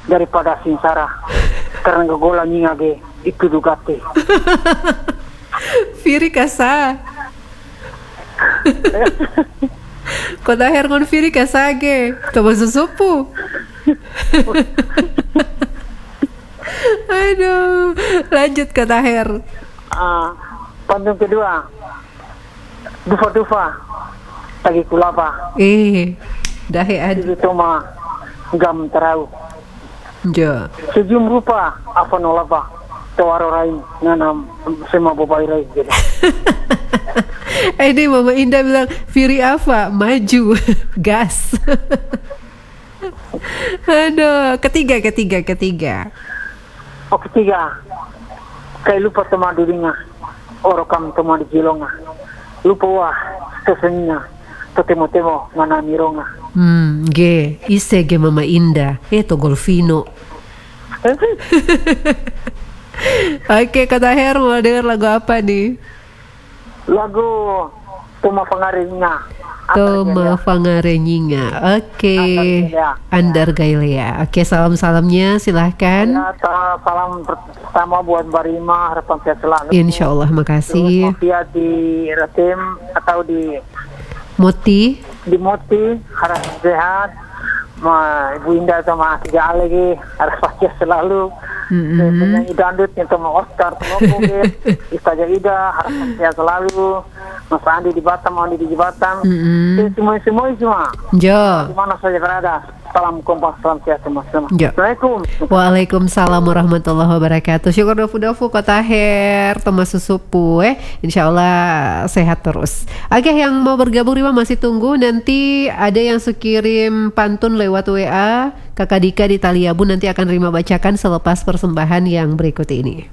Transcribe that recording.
daripada sinsara. Karena gogola nyinga ge itu dugate. Firi kasa. Kota Hergon Firi kasage. Tama susupu. Aduh, lanjut kata Her. Pantun kedua, dufa-dufa, tagi kulapa. Dahe adi. Itu toma gam terau. Jo. Sejum rupa apa nolapa. Tawaro rai nanam sema bobai rai gitu. Ini Mama Indah bilang Firi apa? Maju. Gas. Aduh, ketiga. Oh ketiga, kayak lupa toma dirinya. Orokam toma di jilonga. Lupa wah, keseninya. Temo mana mironga. Ise ge Mama Indah. Eto Golfino. Oke, kata Her mau denger lagu apa nih? Lagu Toma Pangarenga. Toma Pangarenga. Oke. Andar Gailea. Oke, salamnya silahkan. Ya, salam pertama buat Barima, harapan sehat selalu. Insya Allah, makasih. Terus di Ratim atau di Moti, harap sehat. Ibu Indah sama Tiga lagi harus sehat selalu. Penyanyi dandut yang sama Oscar Telopo, Istaja Ida harap sehat selalu. Mas Andi di Batam, semua. Jo. Di mana saja berada. Salam kompas, salam sehat semua. Assalamualaikum. Waalaikumsalam warahmatullahi wabarakatuh. Syukur dofu kota Her, Thomas Susupu. Insya Allah sehat terus. Oke, yang mau bergabung Rima masih tunggu. Nanti ada yang sekirim pantun lewat WA. Kakak Dika di Taliabu nanti akan Rima bacakan selepas persembahan yang berikut ini.